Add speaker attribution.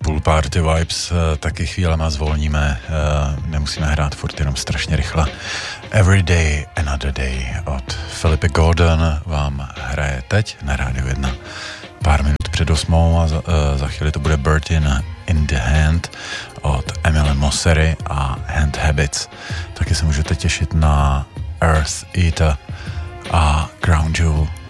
Speaker 1: pool party vibes taky chvílema zvolníme, nemusíme hrát furt jenom strašně rychle. Every Day, Another Day od Philipy Gordon vám hraje teď na Rádiu 1 pár minut před 8 a za chvíli to bude Bird in the Hand od Emily Mosseri a Hand Habits. Taky se můžete těšit na Earth Eater a Crown Jewel.